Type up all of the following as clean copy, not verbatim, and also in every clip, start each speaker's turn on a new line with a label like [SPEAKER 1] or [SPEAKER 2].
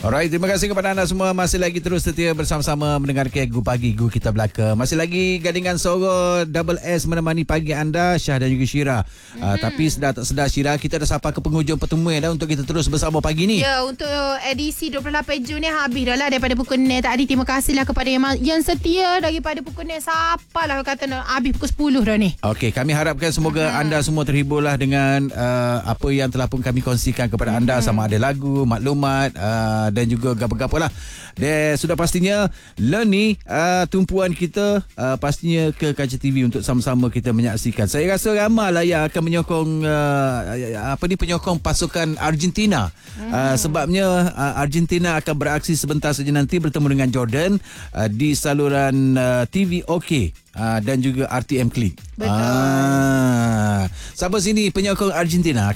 [SPEAKER 1] Alright, terima kasih kepada anda semua. Masih lagi terus setia bersama-sama mendengarkan Gu Pagi, Gu Kita Belaka. Masih lagi gadingan Soro Double S menemani pagi anda, Syah dan juga Syira. Tapi sedar tak sedar Syira, kita dah sampai ke penghujung pertemuan dah untuk kita terus bersama pagi ni.
[SPEAKER 2] Ya, untuk edisi 28 Jun ni habis dah lah daripada pukul 6 tadi. Terima kasihlah kepada yang setia daripada pukul 6. Siapalah kata nak habis pukul 10 dah ni.
[SPEAKER 1] Okey, kami harapkan semoga anda semua terhiburlah dengan apa yang telah pun kami kongsikan kepada anda, sama ada lagu, maklumat dan juga gapo-gapo lah. Dan sudah pastinya ni tumpuan kita pastinya ke Kaca TV untuk sama-sama kita menyaksikan. Saya rasa ramai lah yang akan menyokong penyokong pasukan Argentina. Sebabnya Argentina akan beraksi sebentar saja nanti bertemu dengan Jordan di saluran TV OK dan juga RTM Klik.
[SPEAKER 2] Betul.
[SPEAKER 1] Siapa sini penyokong Argentina?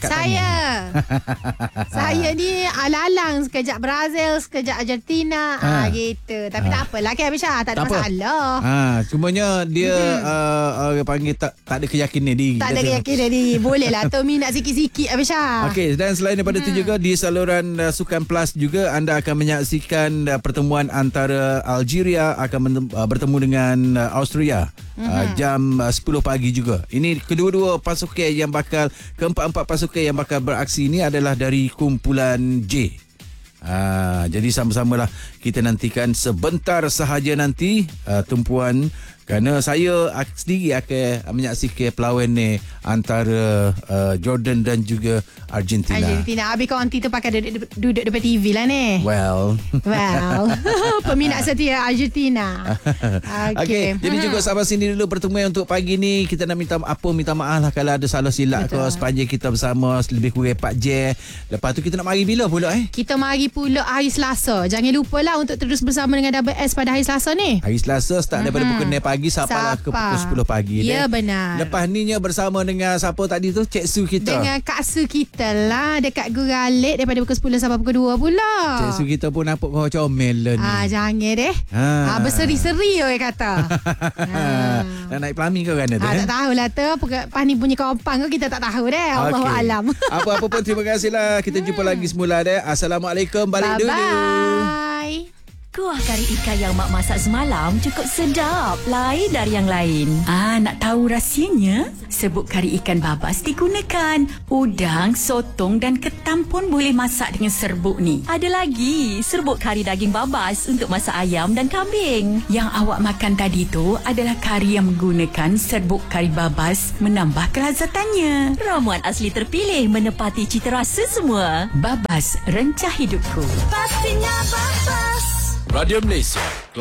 [SPEAKER 2] Saya ni alalang sekejap Brazil, sekejap Argentina, gitu. Tapi tak apalah kan Abisha, tak ada masalah.
[SPEAKER 1] Cumanya dia orang panggil tak ada keyakinan diri.
[SPEAKER 2] Tak ada keyakinan diri. Boleh lah tu minat sikit-sikit Abisha.
[SPEAKER 1] Okey, dan selain daripada itu juga di saluran Sukan Plus juga anda akan menyaksikan pertemuan antara Algeria akan bertemu dengan Austria. Jam 10 pagi juga. Ini kedua-dua pasukan yang bakal, keempat-empat pasukan yang bakal beraksi ini adalah dari kumpulan J. Jadi sama-samalah kita nantikan sebentar sahaja nanti tumpuan, kerana saya sendiri akan menyaksikan perlawanan ni antara Jordan dan juga Argentina.
[SPEAKER 2] Habis kau nanti tu pakai duduk depan TV lah ni.
[SPEAKER 1] Well.
[SPEAKER 2] Peminat setia Argentina.
[SPEAKER 1] Okey. Jadi juga sahabat sini dulu pertemuan untuk pagi ni. Kita nak minta maaf lah kalau ada salah silap ke sepanjang kita bersama lebih kurang 4 jam. Lepas tu kita nak mari bila pula
[SPEAKER 2] Kita mari pula hari Selasa. Jangan lupa lah untuk terus bersama dengan Double S pada hari Selasa ni.
[SPEAKER 1] Hari Selasa start daripada pukul 9 pagi sampailah ke pukul 10 pagi.
[SPEAKER 2] Ya, benar.
[SPEAKER 1] Lepas ni bersama dengan siapa tadi tu? Cik Su kita.
[SPEAKER 2] Dengan Kak Su kita lah dekat Guralik daripada pukul 10 sampai pukul 2 pula.
[SPEAKER 1] Cik Su kita pun nampak kau comel lah ni.
[SPEAKER 2] Jangan deh. Berseri-seri orang kata.
[SPEAKER 1] Nak naik pelamin kau kan tu?
[SPEAKER 2] Tak tahulah tu. Pas ni punya kompang kita tak tahu deh. Allahualam.
[SPEAKER 1] Apa-apa pun terima kasihlah. Kita jumpa lagi semula deh. Assalamualaikum. Balik dulu.
[SPEAKER 2] Bye.
[SPEAKER 3] Kuah kari ikan yang mak masak semalam cukup sedap, lain dari yang lain. Nak tahu rahsianya? Serbuk kari ikan babas digunakan. Udang, sotong dan ketam pun boleh masak dengan serbuk ni. Ada lagi, serbuk kari daging babas untuk masak ayam dan kambing. Yang awak makan tadi tu adalah kari yang menggunakan serbuk kari babas menambah kelazatannya. Ramuan asli terpilih menepati cita rasa semua. Babas, rencah hidupku.
[SPEAKER 4] Pastinya babas.
[SPEAKER 1] Radio Malaysia.